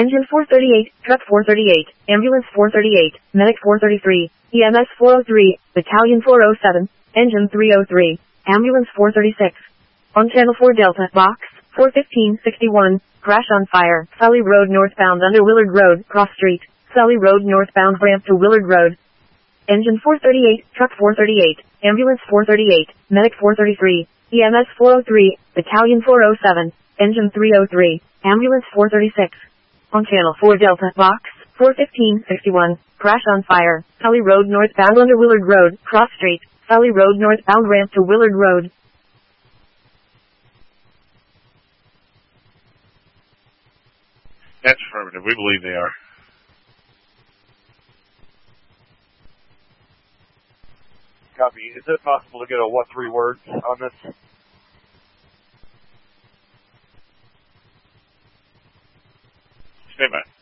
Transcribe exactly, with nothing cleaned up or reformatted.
Engine four thirty-eight, Truck four thirty-eight, Ambulance four thirty-eight, Medic four thirty-three, E M S four oh three, Battalion four oh seven, Engine three oh three, Ambulance four thirty-six. On Channel four Delta, Box four fifteen sixty-one, crash on fire, Sully Road northbound under Willard Road, cross street, Sully Road northbound ramp to Willard Road. Engine four thirty-eight, Truck four thirty-eight, Ambulance four thirty-eight, Medic four thirty-three, E M S four oh three, Battalion four oh seven, Engine three oh three, Ambulance four thirty-six. On Channel four Delta, Box four fifteen sixty-one, crash on fire, Sully Road northbound under Willard Road, cross street, Sully Road northbound ramp to Willard Road. That's affirmative. We believe they are. Copy. Is it possible to get a what three words on this? Stand by.